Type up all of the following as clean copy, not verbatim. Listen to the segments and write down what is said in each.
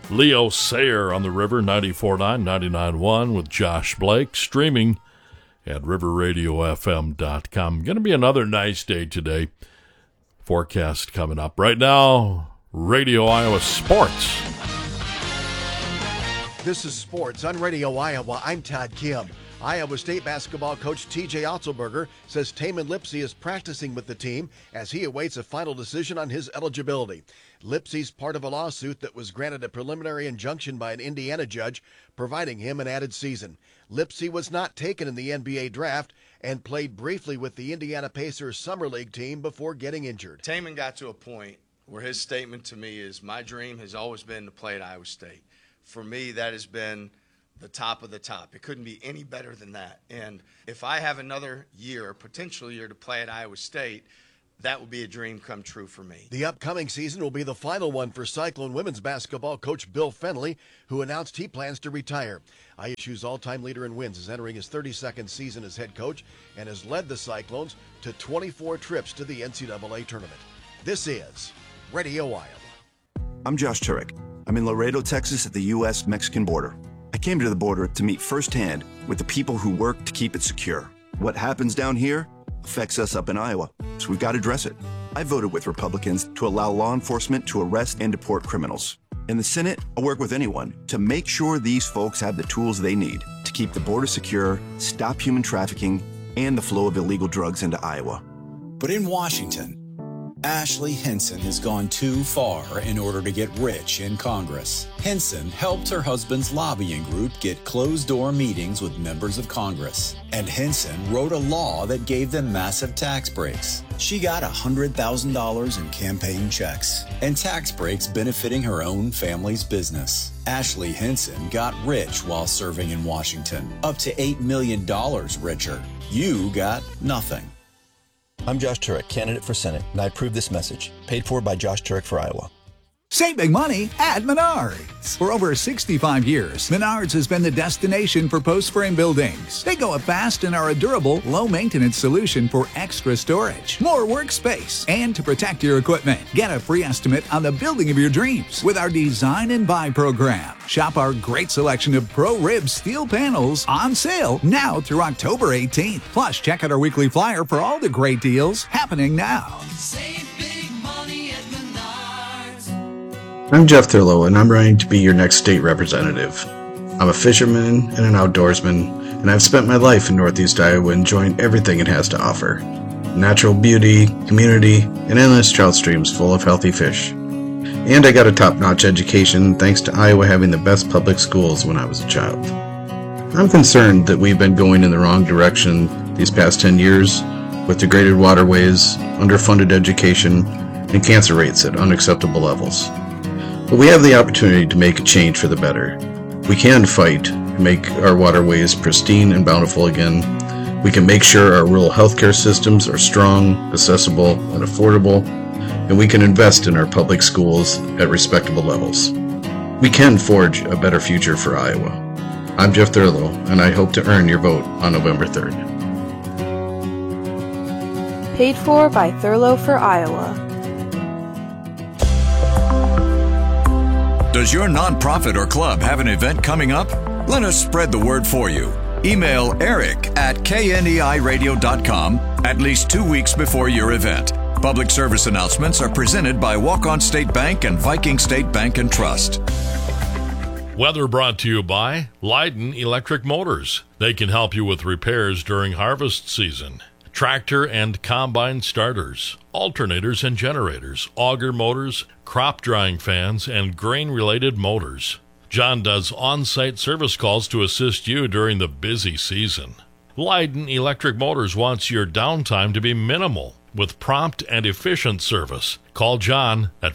Leo Sayer on the River, 94.9, 99.1 with Josh Blake, streaming at riverradiofm.com. Going to be another nice day today. Forecast coming up. Right now, Radio Iowa Sports. This is Sports on Radio Iowa. I'm Todd Kim. Iowa State basketball coach T.J. Otzelberger says Taman Lipsey is practicing with the team as he awaits a final decision on his eligibility. Lipsey's part of a lawsuit that was granted a preliminary injunction by an Indiana judge, providing him an added season. Lipsey was not taken in the NBA draft and played briefly with the Indiana Pacers Summer League team before getting injured. Taman got to a point where his statement to me is, my dream has always been to play at Iowa State. For me, that has been the top of the top. It couldn't be any better than that. And if I have another year, a potential year to play at Iowa State, that would be a dream come true for me. The upcoming season will be the final one for Cyclone women's basketball coach Bill Fennelly, who announced he plans to retire. ISU's all-time leader in wins is entering his 32nd season as head coach and has led the Cyclones to 24 trips to the NCAA tournament. This is Radio Iowa. I'm Josh Turek. I'm in Laredo, Texas at the U.S.-Mexican border. I came to the border to meet firsthand with the people who work to keep it secure. What happens down here affects us up in Iowa, so we've got to address it. I voted with Republicans to allow law enforcement to arrest and deport criminals. In the Senate, I'll work with anyone to make sure these folks have the tools they need to keep the border secure, stop human trafficking, and the flow of illegal drugs into Iowa. But in Washington, Ashley Hinson has gone too far in order to get rich in Congress. Hinson helped her husband's lobbying group get closed-door meetings with members of Congress. And Hinson wrote a law that gave them massive tax breaks. She got $100,000 in campaign checks and tax breaks benefiting her own family's business. Ashley Hinson got rich while serving in Washington, up to $8 million richer. You got nothing. I'm Josh Turek, candidate for Senate, and I approve this message, paid for by Josh Turek for Iowa. Save big money at Menards. For over 65 years, Menards has been the destination for post-frame buildings. They go up fast and are a durable, low-maintenance solution for extra storage, more workspace, and to protect your equipment. Get a free estimate on the building of your dreams with our Design and Buy program. Shop our great selection of ProRib steel panels on sale now through October 18th. Plus, check out our weekly flyer for all the great deals happening now. Save big money at Menards. I'm Jeff Thurlow, and I'm running to be your next state representative. I'm a fisherman and an outdoorsman, and I've spent my life in Northeast Iowa enjoying everything it has to offer. Natural beauty, community, and endless trout streams full of healthy fish. And I got a top-notch education thanks to Iowa having the best public schools when I was a child. I'm concerned that we've been going in the wrong direction these past 10 years with degraded waterways, underfunded education, and cancer rates at unacceptable levels. But we have the opportunity to make a change for the better. We can fight to make our waterways pristine and bountiful again. We can make sure our rural healthcare systems are strong, accessible, and affordable, and we can invest in our public schools at respectable levels. We can forge a better future for Iowa. I'm Jeff Thurlow, and I hope to earn your vote on November 3rd. Paid for by Thurlow for Iowa. Does your nonprofit or club have an event coming up? Let us spread the word for you. Email eric@kneiradio.com at least 2 weeks before your event. Public service announcements are presented by Walk-On State Bank and Viking State Bank and Trust. Weather brought to you by Leiden Electric Motors. They can help you with repairs during harvest season. Tractor and combine starters, alternators and generators, auger motors, crop drying fans, and grain-related motors. John does on-site service calls to assist you during the busy season. Leiden Electric Motors wants your downtime to be minimal with prompt and efficient service. Call John at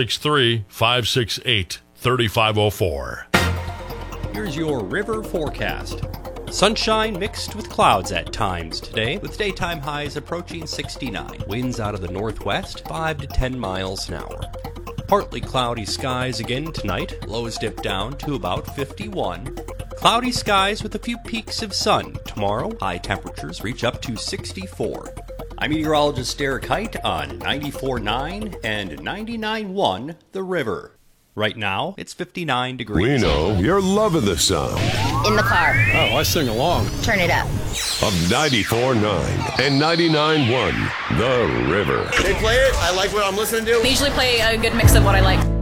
563-568-3504. Here's your river forecast. Sunshine mixed with clouds at times today, with daytime highs approaching 69. Winds out of the northwest, 5 to 10 miles an hour. Partly cloudy skies again tonight. Lows dip down to about 51. Cloudy skies with a few peaks of sun. Tomorrow, high temperatures reach up to 64. I'm meteorologist Derek Height on 94.9 and 99.1 The River. Right now, it's 59 degrees. We know you're loving the sound. In the car. Oh, I sing along. Turn it up. Of 94.9 and 99.1, The River. They play it. I like what I'm listening to. They usually play a good mix of what I like.